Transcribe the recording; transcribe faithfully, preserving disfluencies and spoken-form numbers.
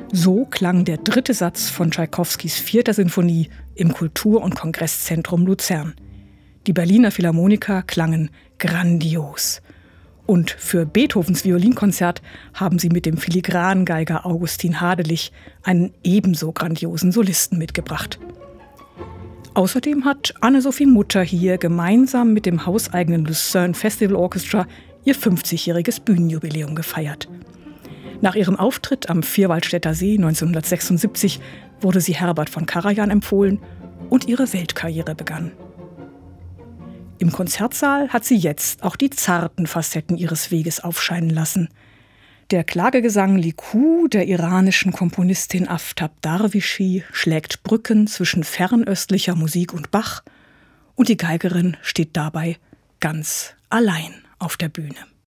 So klang der dritte Satz von Tschaikowskis vierter Sinfonie im Kultur- und Kongresszentrum Luzern. Die Berliner Philharmoniker klangen grandios. Und für Beethovens Violinkonzert haben sie mit dem Filigrangeiger Augustin Hadelich einen ebenso grandiosen Solisten mitgebracht. Außerdem hat Anne-Sophie Mutter hier gemeinsam mit dem hauseigenen Lucerne Festival Orchestra ihr fünfzigjähriges Bühnenjubiläum gefeiert. Nach ihrem Auftritt am Vierwaldstätter See neunzehnhundertsechsundsiebzig wurde sie Herbert von Karajan empfohlen und ihre Weltkarriere begann. Im Konzertsaal hat sie jetzt auch die zarten Facetten ihres Weges aufscheinen lassen. Der Klagegesang Liku der iranischen Komponistin Aftab Darwishi schlägt Brücken zwischen fernöstlicher Musik und Bach und die Geigerin steht dabei ganz allein auf der Bühne.